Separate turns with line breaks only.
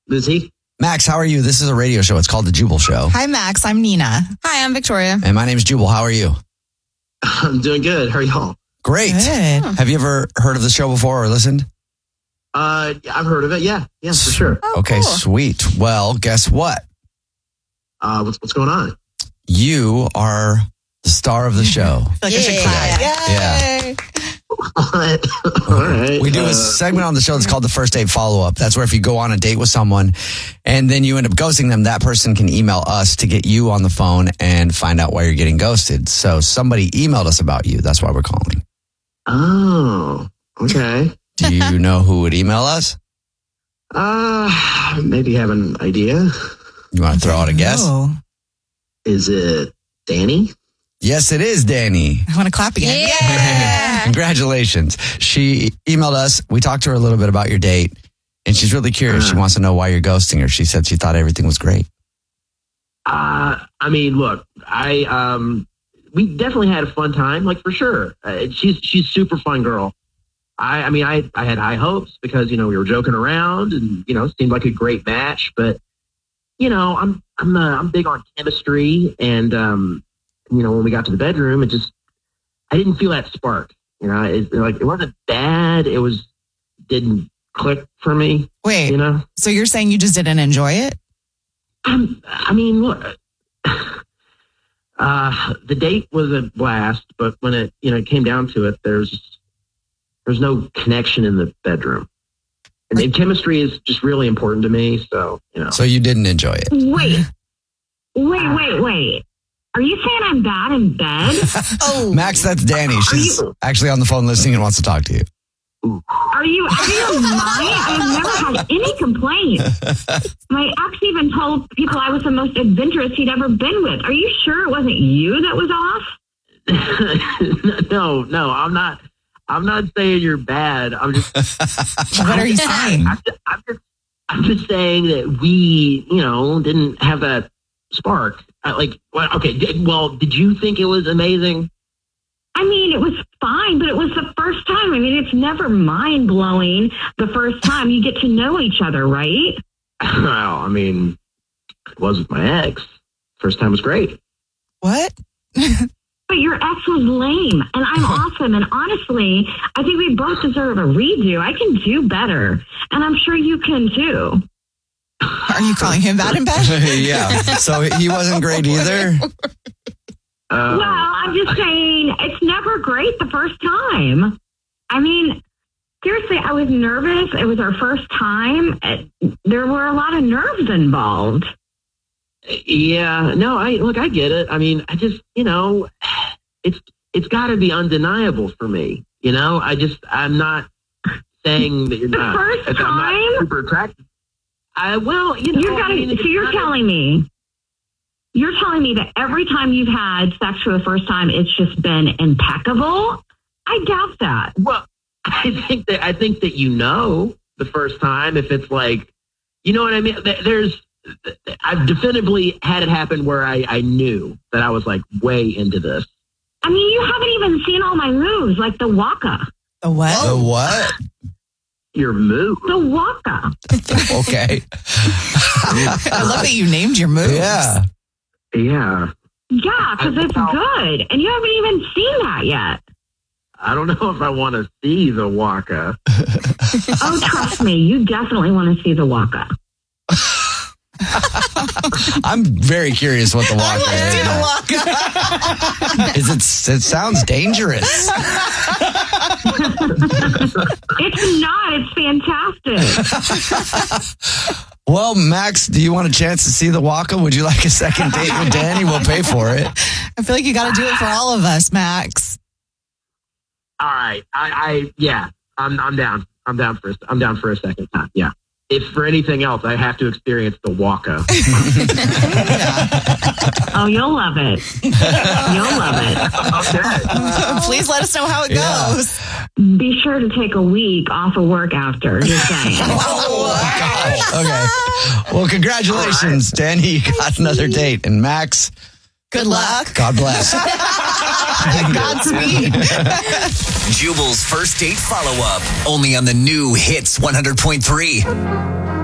This is he.
Max, how are you? This is a radio show. It's called The Jubal Show.
Hi, Max. I'm Nina.
Hi, I'm Victoria.
And my name's Jubal. How are you?
I'm doing good. How are y'all?
Great.
Good.
Have you ever heard of the show before or listened?
I've heard of it. Yeah, for sure.
Oh,
Okay,
cool.
sweet. Well, guess what?
What's going on?
You are the star of the show.
I feel like I should clap.
Yay.
All right.
We do a segment on the show that's called the First Date Follow-Up. That's where if you go on a date with someone and then you end up ghosting them, that person can email us to get you on the phone and find out why you're getting ghosted. So somebody emailed us about you. That's why we're calling.
Oh, okay.
Do you know who would email us?
Maybe have an idea.
You want to throw out a guess?
Oh,
Is it Danny?
Yes, it is Danny.
I want to clap again.
Yeah.
Congratulations. She emailed us. We talked to her a little bit about your date, and she's really curious. She wants to know why you're ghosting her. She said she thought everything was great.
I mean, look, we definitely had a fun time, like for sure. She's super fun girl. I had high hopes because, we were joking around and, it seemed like a great match, but, I'm big on chemistry and, when we got to the bedroom, I didn't feel that spark, it wasn't bad. It didn't click for me.
Wait, so you're saying you just didn't enjoy it?
Look, the date was a blast, but when it came down to it, there's no connection in the bedroom. And chemistry is just really important to me. So,
So you didn't enjoy it.
Wait. Are you saying I'm bad in bed?
Oh,
Max, that's Danny. She's actually on the phone listening and wants to talk to you.
Are you out of your mind? I've never had any complaints. My ex even told people I was the most adventurous he'd ever been with. Are you sure it wasn't you that was off?
No, I'm not. I'm not saying you're bad. I'm just.
what are you saying?
I'm just saying that we, didn't have that spark. Did you think it was amazing?
It was fine, but it was the first time. It's never mind-blowing the first time you get to know each other, right?
Well, it was with my ex. First time was great.
What?
But your ex was lame, and I'm awesome. And honestly, I think we both deserve a redo. I can do better, and I'm sure you can too.
Are you calling him bad in bed?
Yeah. So he wasn't great either.
Well, I'm just saying it's never great the first time. Seriously, I was nervous. It was our first time. There were a lot of nerves involved.
Yeah, no, I get it. I just, it's got to be undeniable for me. I'm not saying that you're not.
The first
I'm not
time?
super attractive.
You're telling me that every time you've had sex for the first time, it's just been impeccable? I doubt that.
Well, I think that the first time, if it's like, you know what I mean? I've definitively had it happen where I knew that I was like way into this.
You haven't even seen all my moves, like the waka.
The what?
The what?
Your move.
The waka.
Okay.
I love that you named your moves.
Yeah.
Yeah.
Yeah, because it's good. And you haven't even seen that yet.
I don't know if I want to see the waka.
Oh, trust me, you definitely want to see the waka.
I'm very curious what the waka is. It sounds dangerous.
It's not. It's fantastic.
Well, Max, do you want a chance to see the waka? Would you like a second date with Danny? We'll pay for it.
I feel like you got to do it for all of us, Max.
All right. I'm down. I'm down for a second time. Yeah. If for anything else, I have to experience the waka.
Oh, you'll love it. You'll love it.
Okay.
Please let us know how it goes.
Be sure to take a week off of work after. Just saying.
Okay. Well, congratulations, Danny. You got another date. And Max,
Good luck.
God bless.
Godspeed.
Jubal's first date follow-up. Only on the new Hits 100.3.